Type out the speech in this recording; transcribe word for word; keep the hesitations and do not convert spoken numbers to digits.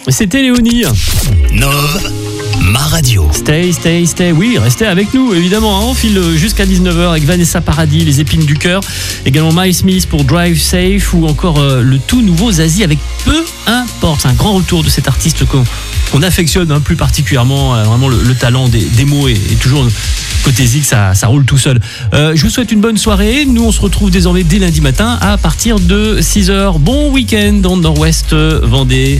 C'était Léonie. Nove, ma radio. Stay, stay, stay. Oui, restez avec nous, évidemment. Hein. On file jusqu'à dix-neuf heures avec Vanessa Paradis, Les Épines du Cœur. Également Miles Smith pour Drive Safe ou encore euh, le tout nouveau Zazie avec Peu importe. C'est un grand retour de cet artiste qu'on, qu'on affectionne hein, plus particulièrement. Euh, vraiment, le, le talent des, des mots est, est toujours côté Zik, ça, ça roule tout seul. Euh, je vous souhaite une bonne soirée. Nous, on se retrouve désormais dès lundi matin à partir de six heures. Bon week-end dans Nord-Ouest Vendée.